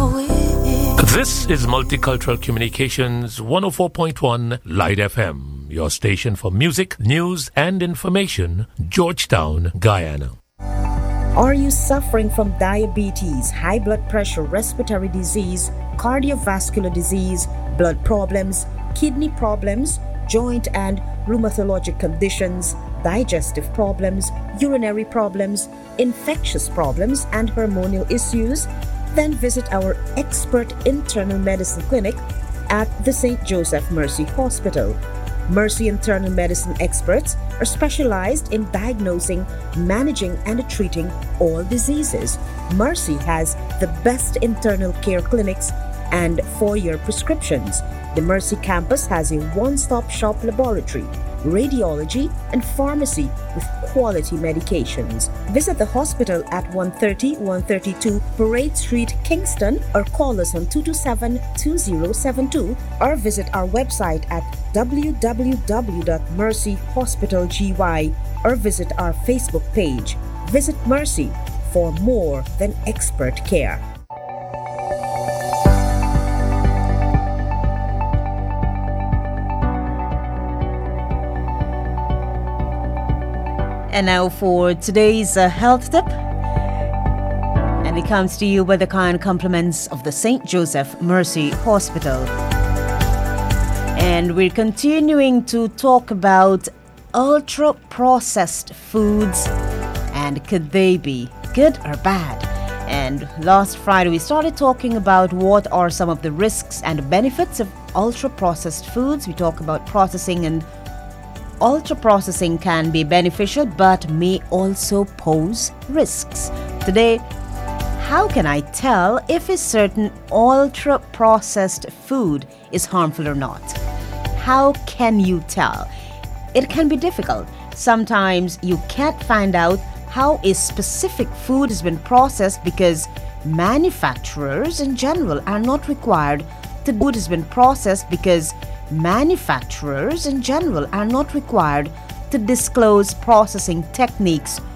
This is Multicultural Communications 104.1 Light FM, your station for music, news, and information, Georgetown, Guyana. Are you suffering from diabetes, high blood pressure, respiratory disease, cardiovascular disease, blood problems, kidney problems, joint and rheumatologic conditions, digestive problems, urinary problems, infectious problems, and hormonal issues? Then visit our expert internal medicine clinic at the St. Joseph Mercy Hospital. Mercy Internal Medicine experts are specialized in diagnosing, managing, and treating all diseases. Mercy has the best internal care clinics and for your prescriptions. The Mercy campus has a one-stop shop laboratory, radiology, and pharmacy with quality medications. Visit the hospital at 130-132 Parade Street, Kingston, or call us on 227-2072, or visit our website at www.mercyhospitalgy, or visit our Facebook page. Visit Mercy for more than expert care. And now for today's health tip. And it comes to you by the kind compliments of the St. Joseph Mercy Hospital. And we're continuing to talk about ultra-processed foods and could they be good or bad? And last Friday we started talking about what are some of the risks and benefits of ultra-processed foods. We talk about processing, and ultra-processing can be beneficial but may also pose risks. Today, how can I tell if a certain ultra-processed food is harmful or not? How can you tell? It can be difficult. Sometimes you can't find out how a specific food has been processed because manufacturers in general are not required to food has been processed because manufacturers in general are not required to disclose processing techniques